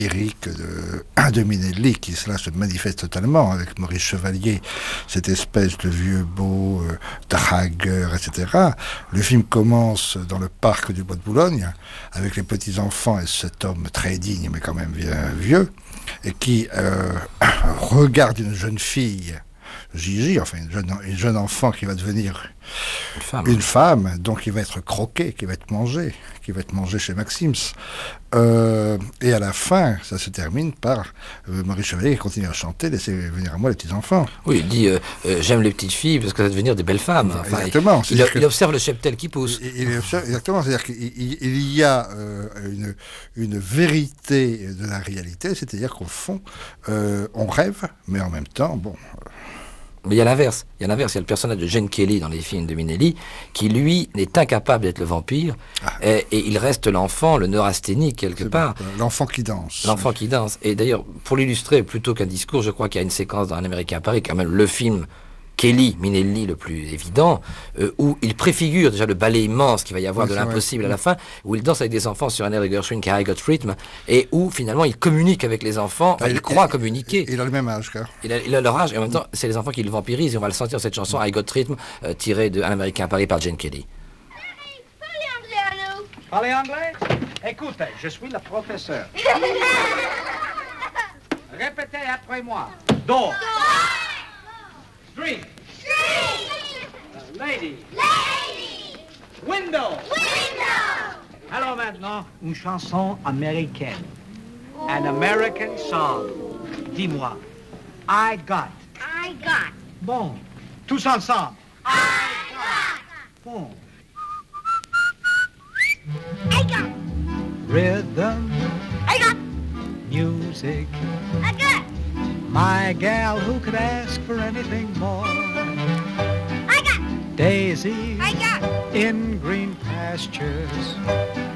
de Minelli qui cela se manifeste totalement avec Maurice Chevalier, cette espèce de vieux beau dragueur, etc. Le film commence dans le parc du Bois de Boulogne avec les petits-enfants et cet homme très digne mais quand même vieux et qui regarde une jeune fille, Gigi, enfin une jeune enfant qui va devenir une femme, donc qui va être croquée, qui va être mangée chez Maxim's. Et à la fin, ça se termine par Maurice Chevalier qui continue à chanter, laissez venir à moi les petits-enfants. Oui, il dit j'aime les petites filles parce que ça va devenir des belles femmes. Enfin, exactement. Il observe le cheptel qui pousse. Il observe, exactement, c'est-à-dire qu'il y a une vérité de la réalité, c'est-à-dire qu'au fond, on rêve, mais en même temps, bon... Mais il y a l'inverse. Il y a le personnage de Gene Kelly dans les films de Minelli, qui lui est incapable d'être le vampire, et il reste l'enfant, le neurasthénique quelque part. L'enfant qui danse. L'enfant qui danse. Et d'ailleurs, pour l'illustrer plutôt qu'un discours, je crois qu'il y a une séquence dans Un Américain à Paris, quand même le film Kelly, Minelli le plus évident, où il préfigure déjà le ballet immense qu'il va y avoir de l'impossible à la fin, où il danse avec des enfants sur un air de Gershwin qui a I Got Rhythm, et où finalement il communique avec les enfants, il croit communiquer. Il a le même âge, car. Il a leur âge, et en même temps, c'est les enfants qui le vampirisent, et on va le sentir cette chanson I Got Rhythm, tirée de Un Américain à Paris par Gene Kelly. Parlez anglais? Écoutez, je suis le professeur. Répétez après moi. Door. Street. Lady. Window. Alors maintenant, une chanson américaine. An American song. Dis-moi. I got. Bon. Tous ensemble. Bon. I got. Rhythm. I got. Music. I got. My gal, who could ask for anything more? I got. Daisies I got. in green pastures.